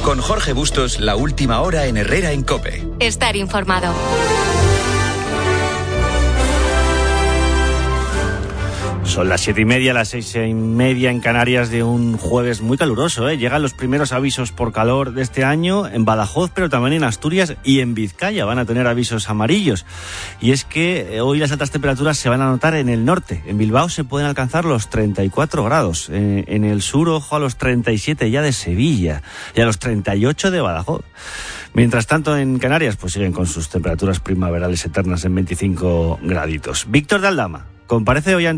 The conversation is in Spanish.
Con Jorge Bustos, la última hora en Herrera en COPE. Estar informado. Son las 7:30, las 6:30 en Canarias de un jueves muy caluroso, ¿eh? Llegan los primeros avisos por calor de este año en Badajoz, pero también en Asturias y en Vizcaya van a tener avisos amarillos. Y es que hoy las altas temperaturas se van a notar en el norte. En Bilbao se pueden alcanzar los 34 grados. En el sur, ojo, a los 37 ya de Sevilla y a los 38 de Badajoz. Mientras tanto, en Canarias, pues siguen con sus temperaturas primaverales eternas en 25 graditos. Víctor de Aldama comparece hoy ante